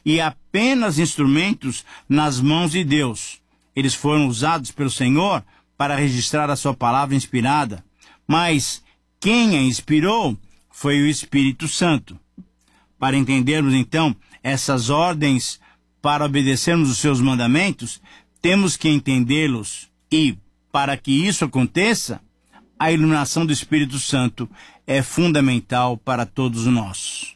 e apenas instrumentos nas mãos de Deus. Eles foram usados pelo Senhor para registrar a sua palavra inspirada, mas quem a inspirou foi o Espírito Santo. Para entendermos então essas ordens para obedecermos os seus mandamentos, temos que entendê-los e, para que isso aconteça, a iluminação do Espírito Santo é fundamental para todos nós.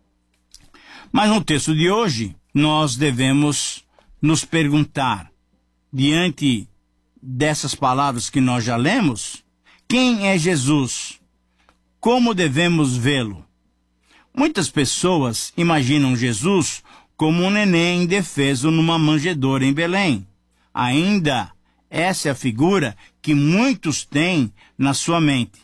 Mas no texto de hoje, nós devemos nos perguntar, diante dessas palavras que nós já lemos, quem é Jesus? Como devemos vê-lo? Muitas pessoas imaginam Jesus como um neném indefeso numa manjedoura em Belém. Ainda essa é a figura que muitos têm na sua mente.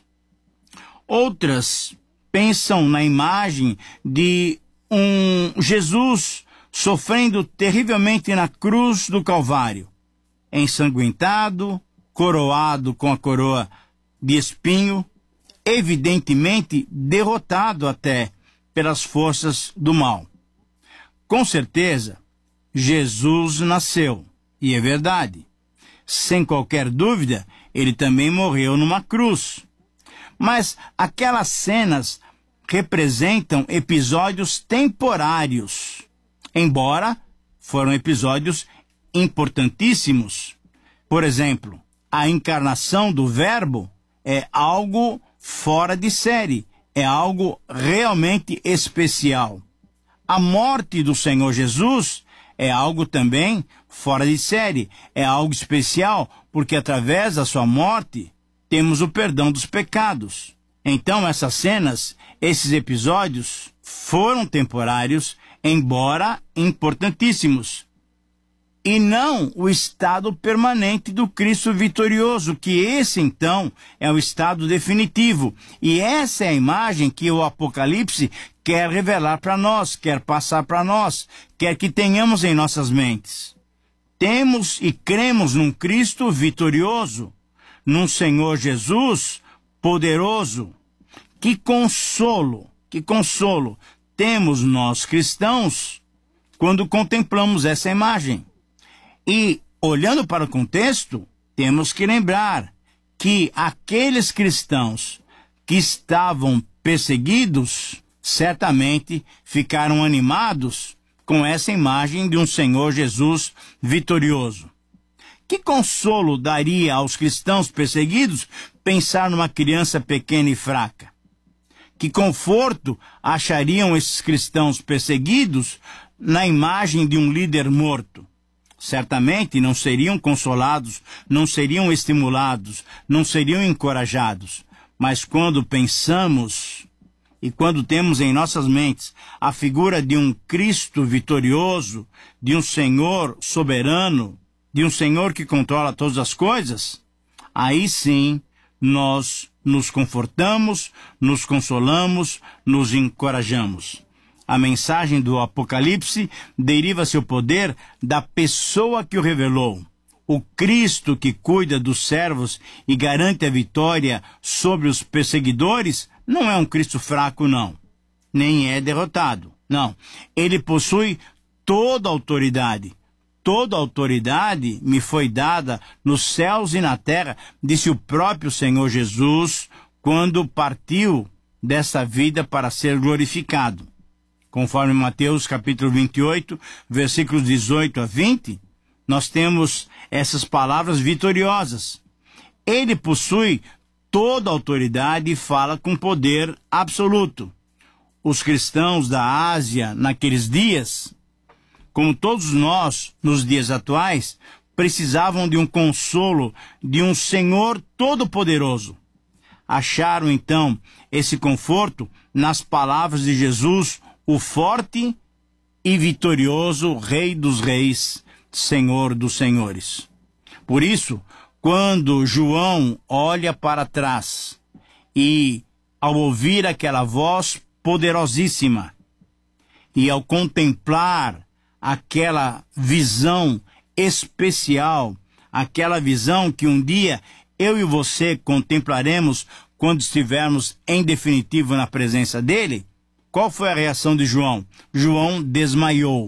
Outras pensam na imagem de um Jesus sofrendo terrivelmente na cruz do Calvário, ensanguentado, coroado com a coroa de espinho, evidentemente derrotado até pelas forças do mal. Com certeza, Jesus nasceu, e é verdade. Sem qualquer dúvida, ele também morreu numa cruz. Mas aquelas cenas representam episódios temporários, embora foram episódios importantíssimos. Por exemplo, a encarnação do Verbo é algo fora de série, é algo realmente especial. A morte do Senhor Jesus é algo também fora de série, é algo especial, porque através da sua morte temos o perdão dos pecados. Então essas cenas, esses episódios foram temporários, embora importantíssimos. E não o estado permanente do Cristo vitorioso, que esse então é o estado definitivo. E essa é a imagem que o Apocalipse quer revelar para nós, quer passar para nós, quer que tenhamos em nossas mentes. Temos e cremos num Cristo vitorioso, num Senhor Jesus poderoso. Que consolo temos nós cristãos quando contemplamos essa imagem. E, olhando para o contexto, temos que lembrar que aqueles cristãos que estavam perseguidos, certamente ficaram animados com essa imagem de um Senhor Jesus vitorioso. Que consolo daria aos cristãos perseguidos pensar numa criança pequena e fraca? Que conforto achariam esses cristãos perseguidos na imagem de um líder morto? Certamente não seriam consolados, não seriam estimulados, não seriam encorajados. Mas quando pensamos e quando temos em nossas mentes a figura de um Cristo vitorioso, de um Senhor soberano, de um Senhor que controla todas as coisas, aí sim nós nos confortamos, nos consolamos, nos encorajamos. A mensagem do Apocalipse deriva seu poder da pessoa que o revelou. O Cristo que cuida dos servos e garante a vitória sobre os perseguidores não é um Cristo fraco, não. Nem é derrotado, não. Ele possui toda a autoridade. Toda a autoridade me foi dada nos céus e na terra, disse o próprio Senhor Jesus, quando partiu dessa vida para ser glorificado. Conforme Mateus capítulo 28, versículos 18 a 20, nós temos essas palavras vitoriosas. Ele possui toda a autoridade e fala com poder absoluto. Os cristãos da Ásia, naqueles dias, como todos nós nos dias atuais, precisavam de um consolo, de um Senhor todo-poderoso. Acharam então esse conforto nas palavras de Jesus, o forte e vitorioso Rei dos Reis, Senhor dos Senhores. Por isso, quando João olha para trás e, ao ouvir aquela voz poderosíssima e ao contemplar aquela visão especial, aquela visão que um dia eu e você contemplaremos quando estivermos em definitivo na presença dele, qual foi a reação de João? João desmaiou.